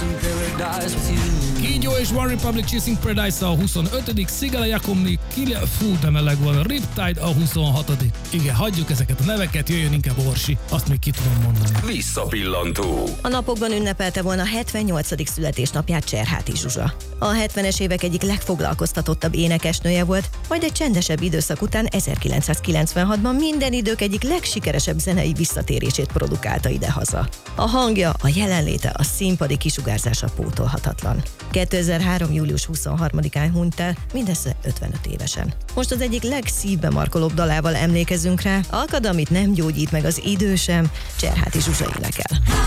Kígyó és One Republic Chasing Paradise a 25. Sigala Jakomni, Fú, de meleg van, Riptide a 26. Igen, hagyjuk ezeket a neveket, jöjjön inkább Orsi, azt még ki tudom mondani. Visszapillantó. A napokban ünnepelte volna 78. születésnapját Cserháti Zsuzsa. A 70-es évek egyik legfoglalkoztatottabb énekesnője volt, majd egy csendesebb időszak után 1996-ban minden idők egyik legsikeresebb zenei visszatérését produkálta idehaza. A hangja, a jelenléte, a színpadi kisugárzása pótolhatatlan. 2003. július 23-án hunyt el, mindössze 55 évesen. Most az egyik legszívbe markolóbb dalával emlékezünk rá, akad, amit nem gyógyít meg az idő sem, Cserháti Zsuzsa énekel.